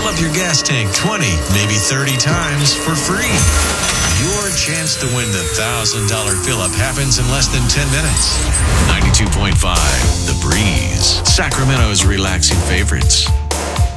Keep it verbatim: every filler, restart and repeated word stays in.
fill up your gas tank twenty, maybe thirty times for free. Your chance to win the one thousand dollars fill-up happens in less than ten minutes. ninety-two point five The Breeze, Sacramento's relaxing favorites.